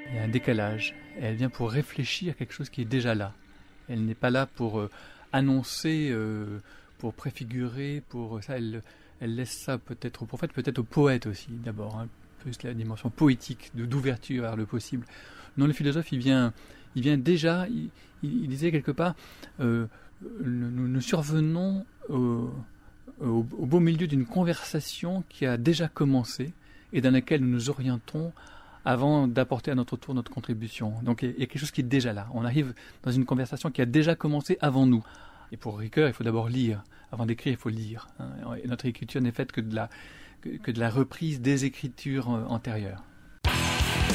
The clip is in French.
Il y a un décalage. Elle vient pour réfléchir à quelque chose qui est déjà là. Elle n'est pas là pour annoncer, pour préfigurer, pour ça. Elle laisse ça peut-être au prophète, peut-être au poète aussi, d'abord. Hein, plus la dimension poétique, d'ouverture vers le possible. Non, le philosophe, il vient déjà, il disait quelque part, nous survenons au beau milieu d'une conversation qui a déjà commencé et dans laquelle nous nous orientons avant d'apporter à notre tour notre contribution. Donc il y a quelque chose qui est déjà là. On arrive dans une conversation qui a déjà commencé avant nous. Et pour Ricoeur, il faut d'abord lire. Avant d'écrire, il faut lire. Et notre écriture n'est faite que de la reprise des écritures antérieures.